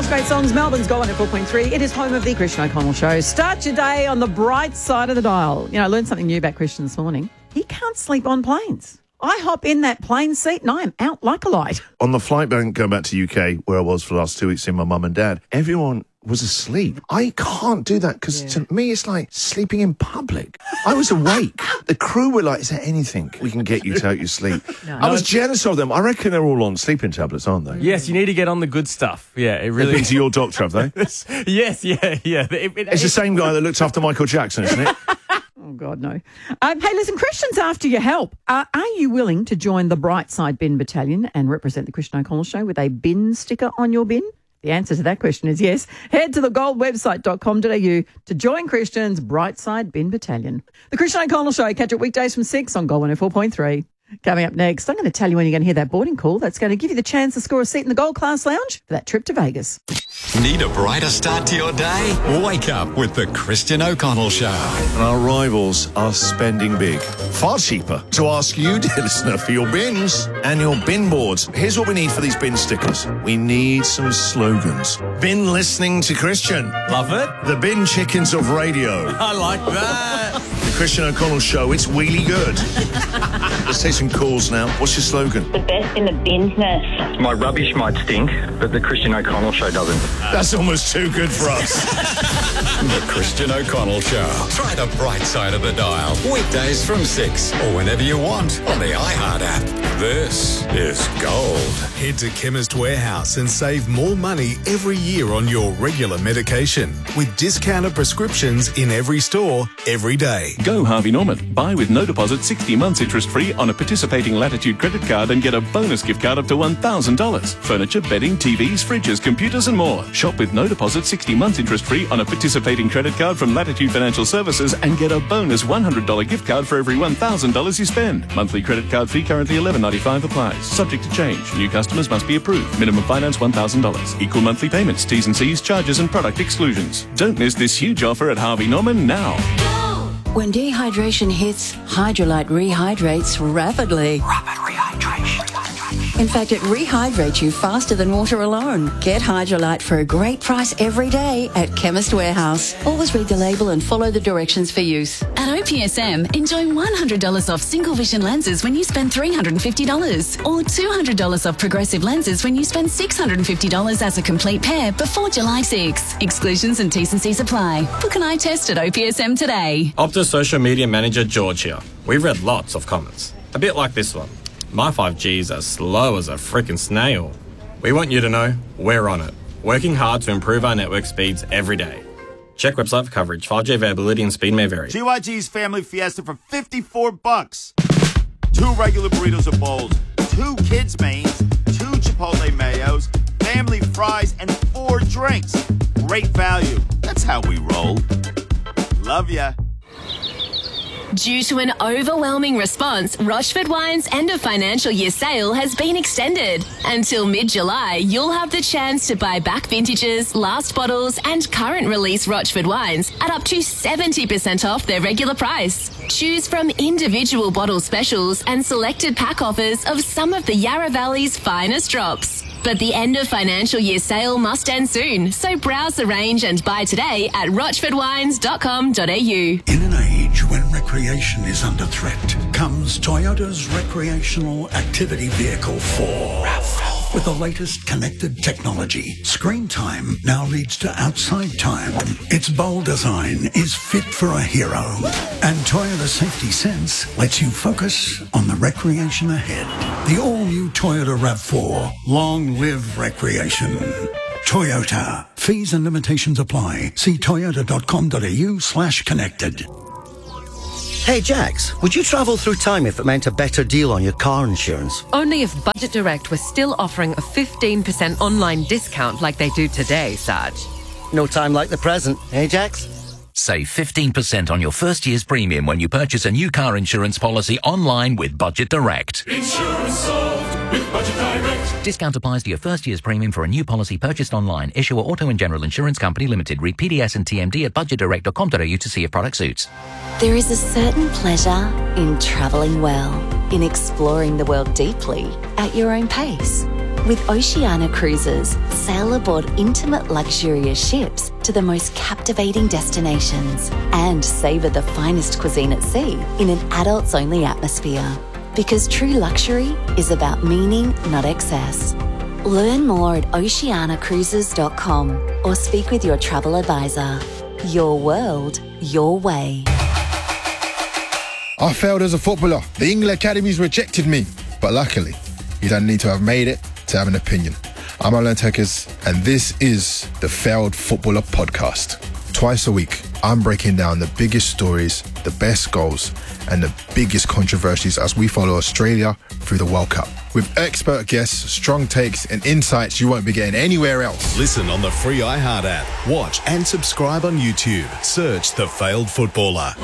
Just Great Songs, Melbourne's Go on at 4.3. It is home of the Christian O'Connell Show. Start your day on the bright side of the dial. You know, I learned something new about Christian this morning. He can't sleep on planes. I hop in that plane seat and I am out like a light. On the flight going back to UK, where I was for the last 2 weeks seeing my mum and dad, everyone was asleep. I can't do that because to me it's like sleeping in public. I was awake. The crew were like, is there anything we can get you to help you sleep? I was jealous of them. I reckon they're all on sleeping tablets, aren't they? Yes, you need to get on the good stuff. Yeah, it really... They've been to your doctor, have they? Yes, yeah. It's the same guy that looked after Michael Jackson, isn't it? Oh, God, no. Hey, listen, Christian's after your help. Are you willing to join the Brightside Bin Battalion and represent the Christian O'Connell Show with a bin sticker on your bin? The answer to that question is yes. Head to thegoldwebsite.com.au to join Christian's Brightside Bin Battalion. The Christian O'Connell Show, catch it weekdays from 6 on Gold 104.3. Coming up next, I'm going to tell you when you're going to hear that boarding call. That's going to give you the chance to score a seat in the Gold Class Lounge for that trip to Vegas. Need a brighter start to your day? Wake up with the Christian O'Connell Show. And our rivals are spending big. Far cheaper to ask you, dear listener, for your bins and your bin boards. Here's what we need for these bin stickers. We need some slogans. Bin listening to Christian. Love it. The bin chickens of radio. I like that. The Christian O'Connell Show, it's really good. Let's take some calls now. What's your slogan? The best in the business. My rubbish might stink, but the Christian O'Connell Show doesn't. That's almost too good for us. The Christian O'Connell Show. Try the bright side of the dial. Weekdays from 6 or whenever you want on the iHeart app. This is gold. Head to Chemist Warehouse and save more money every year on your regular medication with discounted prescriptions in every store, every day. Go Harvey Norman. Buy with no deposit 60 months interest-free on a participating Latitude credit card and get a bonus gift card up to $1,000. Furniture, bedding, TVs, fridges, computers and more. Shop with no deposit 60 months interest-free on a participating credit card from Latitude Financial Services and get a bonus $100 gift card for every $1,000 you spend. Monthly credit card fee currently $11.95 applies. Subject to change. New customers must be approved. Minimum finance $1,000. Equal monthly payments, T's and C's, charges and product exclusions. Don't miss this huge offer at Harvey Norman now. When dehydration hits, Hydrolite rehydrates rapidly. Rapid rehydration. In fact, it rehydrates you faster than water alone. Get Hydrolite for a great price every day at Chemist Warehouse. Always read the label and follow the directions for use. At OPSM, enjoy $100 off single vision lenses when you spend $350 or $200 off progressive lenses when you spend $650 as a complete pair before July 6. Exclusions and T's and C's apply. Book an eye test at OPSM today. Optus social media manager George here. We've read lots of comments. A bit like this one. My 5G's are slow as a frickin' snail. We want you to know we're on it, working hard to improve our network speeds every day. Check website for coverage. 5G availability and speed may vary. GYG's Family Fiesta for $54. 2 regular burritos or bowls, 2 kids' mains, 2 Chipotle mayos, family fries, and 4 drinks. Great value. That's how we roll. Love ya. Due to an overwhelming response, Rochford Wine's end of financial year sale has been extended. Until mid-July, you'll have the chance to buy back vintages, last bottles and current release Rochford Wines at up to 70% off their regular price. Choose from individual bottle specials and selected pack offers of some of the Yarra Valley's finest drops. But the end of financial year sale must end soon, so browse the range and buy today at rochfordwines.com.au. In an age when recreation is under threat, comes Toyota's recreational activity vehicle 4. RAV4. With the latest connected technology, screen time now leads to outside time. Its bold design is fit for a hero. And Toyota Safety Sense lets you focus on the recreation ahead. The all-new Toyota RAV4. Long live recreation. Toyota. Fees and limitations apply. See toyota.com.au/connected. Hey Jax, would you travel through time if it meant a better deal on your car insurance? Only if Budget Direct was still offering a 15% online discount like they do today, Saj. No time like the present, eh Jax? Save 15% on your first year's premium when you purchase a new car insurance policy online with Budget Direct. Insurance solved with Budget Direct. Discount applies to your first year's premium for a new policy purchased online. Issuer Auto and General Insurance Company Limited. Read PDS and TMD at budgetdirect.com.au to see if product suits. There is a certain pleasure in travelling well, in exploring the world deeply at your own pace. With Oceania Cruises, sail aboard intimate, luxurious ships to the most captivating destinations and savour the finest cuisine at sea in an adults-only atmosphere. Because true luxury is about meaning, not excess. Learn more at oceanacruises.com or speak with your travel advisor. Your world, your way. I failed as a footballer. The England Academies rejected me. But luckily, you don't need to have made it to have an opinion. I'm Alan Tekers, and this is the Failed Footballer Podcast. Twice a week, I'm breaking down the biggest stories, the best goals, and the biggest controversies as we follow Australia through the World Cup. With expert guests, strong takes, and insights you won't be getting anywhere else. Listen on the free iHeart app. Watch and subscribe on YouTube. Search The Failed Footballer.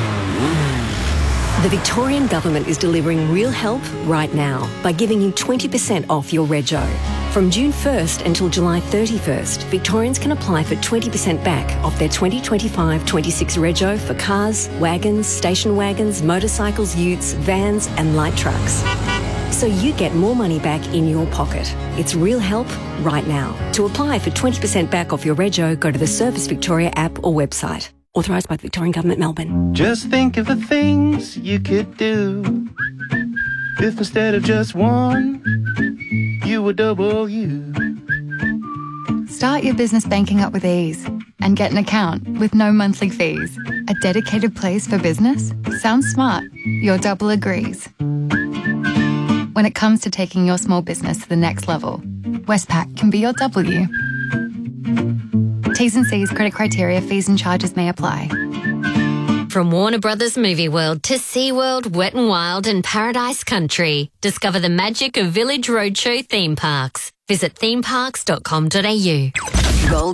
The Victorian Government is delivering real help right now by giving you 20% off your rego. From June 1st until July 31st, Victorians can apply for 20% back off their 2025-26 rego for cars, wagons, station wagons, motorcycles, utes, vans and light trucks. So you get more money back in your pocket. It's real help right now. To apply for 20% back off your rego, go to the Service Victoria app or website. Authorised by the Victorian Government, Melbourne. Just think of the things you could do if instead of just one, you were double you. Start your business banking up with ease and get an account with no monthly fees. A dedicated place for business? Sounds smart. Your double agrees. When it comes to taking your small business to the next level, Westpac can be your W. T's and C's, credit criteria, fees and charges may apply. From Warner Brothers Movie World to SeaWorld, Wet n Wild and Paradise Country. Discover the magic of Village Roadshow theme parks. Visit themeparks.com.au. Gold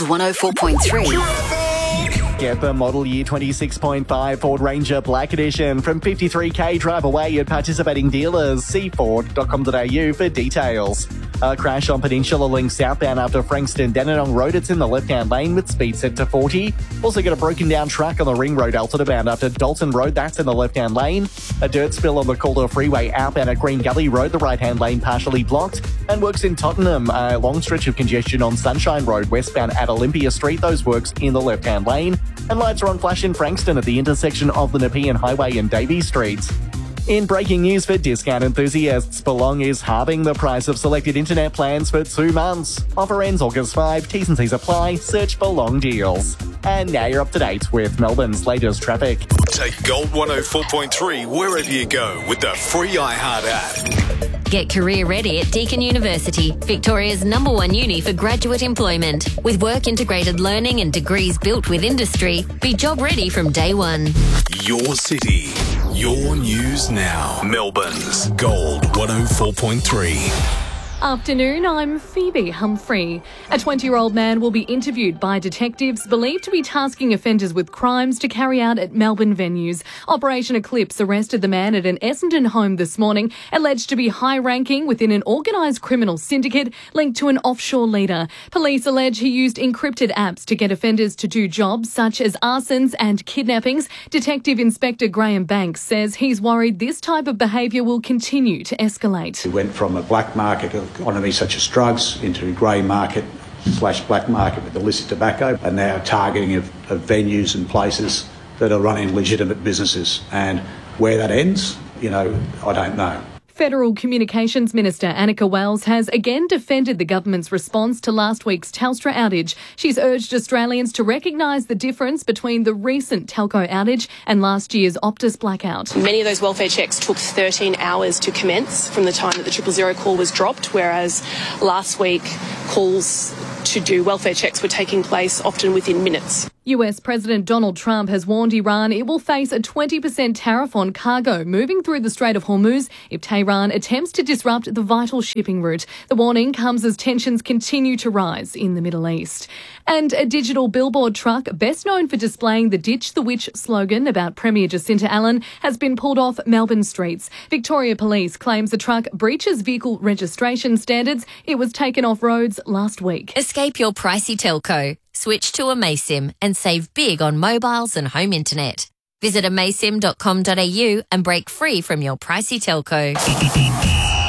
104.3. Get the model year 26.5 Ford Ranger Black Edition from 53k drive away at participating dealers. See Ford.com.au for details. A crash on Peninsula Link southbound after Frankston Dandenong Road. It's in the left-hand lane with speed set to 40. Also got a broken down truck on the Ring Road Alton bound after Dalton Road. That's in the left-hand lane. A dirt spill on the Calder Freeway outbound at Green Gully Road. The right-hand lane partially blocked. And works in Tottenham. A long stretch of congestion on Sunshine Road westbound at Olympia Street. Those works in the left-hand lane. And lights are on flash in Frankston at the intersection of the Nepean Highway and Davey Streets. In breaking news for discount enthusiasts, Belong is halving the price of selected internet plans for 2 months. Offer ends August 5. T's and C's apply. Search Belong deals. And now you're up to date with Melbourne's latest traffic. Take Gold 104.3 wherever you go with the free iHeart app. Get career ready at Deakin University, Victoria's #1 uni for graduate employment. With work-integrated learning and degrees built with industry, be job ready from day one. Your city, your news now. Melbourne's Gold 104.3. Afternoon, I'm Phoebe Humphrey. A 20-year-old man will be interviewed by detectives believed to be tasking offenders with crimes to carry out at Melbourne venues. Operation Eclipse arrested the man at an Essendon home this morning, alleged to be high-ranking within an organised criminal syndicate linked to an offshore leader. Police allege he used encrypted apps to get offenders to do jobs such as arsons and kidnappings. Detective Inspector Graham Banks says he's worried this type of behaviour will continue to escalate. We went from a black market economies such as drugs into a grey market / black market with illicit tobacco, and now targeting of venues and places that are running legitimate businesses. And where that ends, I don't know. Federal Communications Minister Annika Wells has again defended the government's response to last week's Telstra outage. She's urged Australians to recognise the difference between the recent telco outage and last year's Optus blackout. Many of those welfare checks took 13 hours to commence from the time that the 000 call was dropped, whereas last week calls to do welfare checks were taking place often within minutes. US President Donald Trump has warned Iran it will face a 20% tariff on cargo moving through the Strait of Hormuz if Tehran attempts to disrupt the vital shipping route. The warning comes as tensions continue to rise in the Middle East. And a digital billboard truck, best known for displaying the Ditch the Witch slogan about Premier Jacinta Allen, has been pulled off Melbourne streets. Victoria Police claims the truck breaches vehicle registration standards. It was taken off roads last week. Escape your pricey telco. Switch to Amaysim and save big on mobiles and home internet. Visit amaysim.com.au and break free from your pricey telco.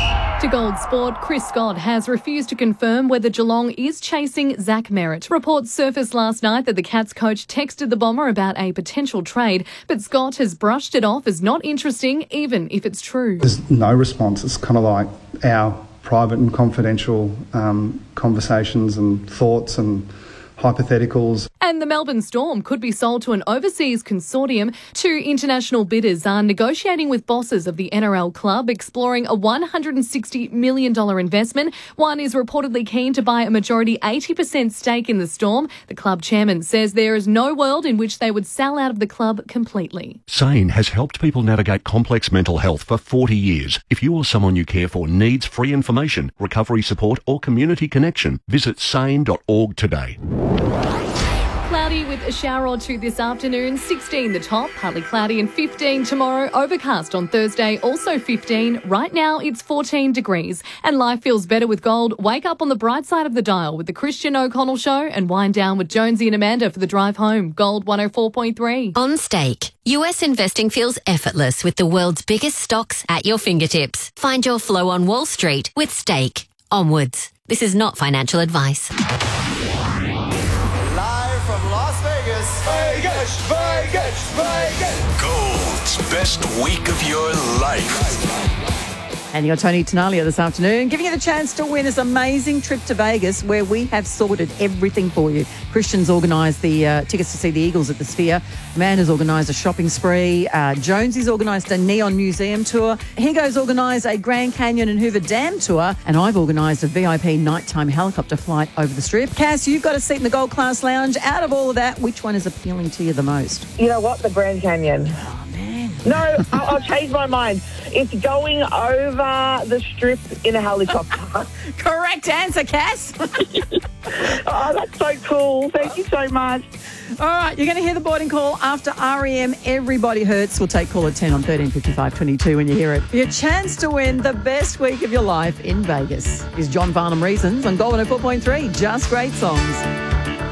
To Gold Sport, Chris Scott has refused to confirm whether Geelong is chasing Zach Merritt. Reports surfaced last night that the Cats coach texted the Bomber about a potential trade, but Scott has brushed it off as not interesting, even if it's true. There's no response. It's kind of like our private and confidential conversations and thoughts and hypotheticals. And the Melbourne Storm could be sold to an overseas consortium. 2 international bidders are negotiating with bosses of the NRL club, exploring a $160 million investment. One is reportedly keen to buy a majority 80% stake in the Storm. The club chairman says there is no world in which they would sell out of the club completely. SANE has helped people navigate complex mental health for 40 years. If you or someone you care for needs free information, recovery support or community connection, visit sane.org today. Cloudy with a shower or two this afternoon, 16 the top, partly cloudy and 15 tomorrow, overcast on Thursday, also 15. Right now it's 14 degrees and life feels better with gold. Wake up on the bright side of the dial with the Christian O'Connell Show and wind down with Jonesy and Amanda for the drive home. Gold 104.3. On Stake, US investing feels effortless with the world's biggest stocks at your fingertips. Find your flow on Wall Street with Stake. Onwards. This is not financial advice. Vegas. Gold's best week of your life. And you're Tony Tenalia this afternoon, giving you the chance to win this amazing trip to Vegas where we have sorted everything for you. Christian's organised the tickets to see the Eagles at the Sphere. Amanda's organised a shopping spree. Jonesy's organised a Neon Museum tour. Higo's organised a Grand Canyon and Hoover Dam tour. And I've organised a VIP nighttime helicopter flight over the Strip. Cass, you've got a seat in the Gold Class Lounge. Out of all of that, which one is appealing to you the most? You know what? The Grand Canyon. Oh, man. No, I'll change my mind. It's going over the Strip in a helicopter. Correct answer, Cass. Oh, that's so cool. Thank you so much. All right, you're going to hear the boarding call after REM. Everybody Hurts. We'll take call at 10 on 135522 when you hear it. Your chance to win the best week of your life in Vegas is John Farnham Reasons on Gold 104.3. Just great songs.